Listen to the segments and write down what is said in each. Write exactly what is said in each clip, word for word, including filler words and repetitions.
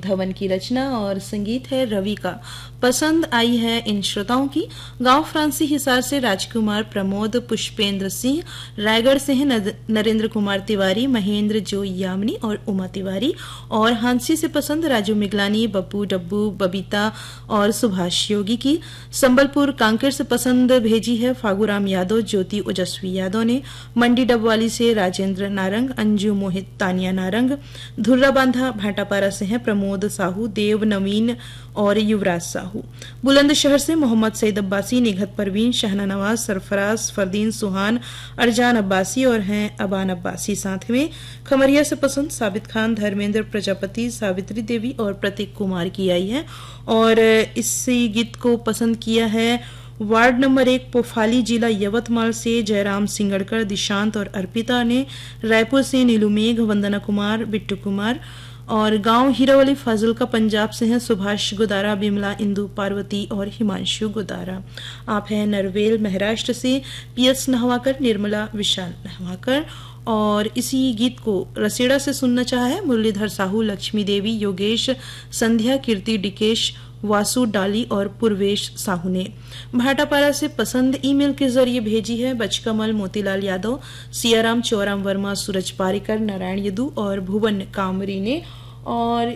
धवन की रचना और संगीत है रवि का। पसंद आई है इन श्रोताओं की। गांव फ्रांसी हिसार से राजकुमार प्रमोद, पुष्पेंद्र सिंह, रायगढ़ से है नरेंद्र कुमार तिवारी, महेंद्र जो यामिनी और उमा तिवारी, और हांसी से पसंद राजू मिगलानी, बब्बू डब्बू, बबीता और सुभाष योगी की। संबलपुर कांकेर से पसंद भेजी है फागुराम यादव, ज्योति ओजस्वी यादव ने। मंडी डबवाली से राजेंद्र नारंग, अंजू मोहित, तानिया नारंग। धुर्रा बांधा भाटापारा से है प्रमोद साहू, देव नवीन और युवराज साहू। बुलंदशहर से मोहम्मद सईद अब्बासी, निघत परवीन, शहना नवाज, सरफराज, फरदीन सुहान, अरजान अब्बासी और हैं अबान अब्बासी साथ में। खमरिया से पसंद साबित खान, धर्मेंद्र प्रजापति, सावित्री देवी और प्रतीक कुमार की आई है। और इसी गीत को पसंद किया है वार्ड नंबर एक पोफाली, जिला यवतमाल से जयराम सिंगड़कर, दिशांत और अर्पिता ने। रायपुर से नीलू मेघ, वंदना कुमार, बिट्टू कुमार, और गांव हीरावली फाजिल का पंजाब से हैं सुभाष गुदारा, बिमला, इंदु, पार्वती और हिमांशु गुदारा। आप हैं नरवेल महाराष्ट्र से पीएस नहवाकर, निर्मला, विशाल नहवाकर। और इसी गीत को रसेड़ा से सुनना चाहा है मुरलीधर साहू, लक्ष्मी देवी, योगेश, संध्या, कीर्ति, डिकेश, वासु डाली और पूर्वेश साहू ने। भाटापारा से पसंद ईमेल के जरिए भेजी है बचकमल, मोतीलाल यादव, सियाराम, चौराम वर्मा, सूरज पारिकर, नारायण यदू और भुवन कामरी ने। और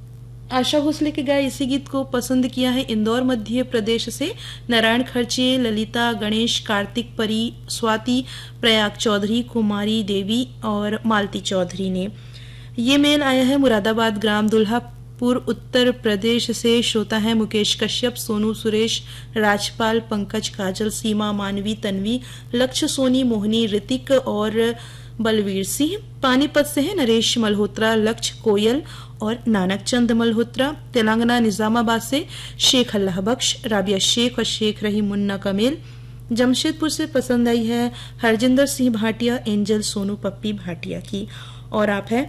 आशा भोसले के गाए इसी गीत को पसंद किया है इंदौर मध्य प्रदेश से नारायण खर्चे, ललिता, गणेश, कार्तिक, परी, स्वाति, प्रयाग चौधरी, कुमारी देवी और मालती चौधरी ने। ये मेल आया है मुरादाबाद ग्राम दुल्हापुर उत्तर प्रदेश से। श्रोता है मुकेश कश्यप, सोनू, सुरेश, राजपाल, पंकज, काजल, सीमा, मानवी, तन्वी, लक्ष्य, सोनी, मोहनी, ऋतिक और बलवीर सिंह। पानीपत से है नरेश मल्होत्रा, लक्ष्य, कोयल और नानक चंद मल्होत्रा। तेलंगाना निजामाबाद से शेख अल्लाह बख्श, राबिया शेख और शेख रही मुन्ना कमेल। जमशेदपुर से पसंद आई है हरजिंदर सिंह भाटिया, एंजल, सोनू, पप्पी भाटिया की। और आप है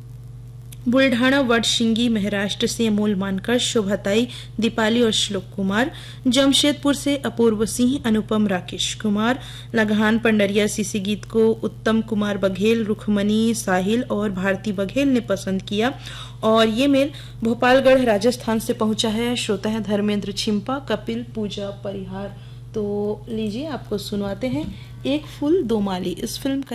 बुल्ढाना वडशिंगी महाराष्ट्र से अमोल मानकर, शोभाताई, दीपाली और श्लोक कुमार। जमशेदपुर से अपूर्व सिंह, अनुपम, राकेश कुमार। लगान पंडरिया सीसी गीत को उत्तम कुमार बघेल, रुखमनी साहिल और भारती बघेल ने पसंद किया। और ये मेल भोपालगढ़ राजस्थान से पहुंचा है। श्रोता है धर्मेंद्र छिंपा, कपिल, पूजा परिहार। तो लीजिए आपको सुनवाते हैं एक फूल दो माली। इस फिल्म का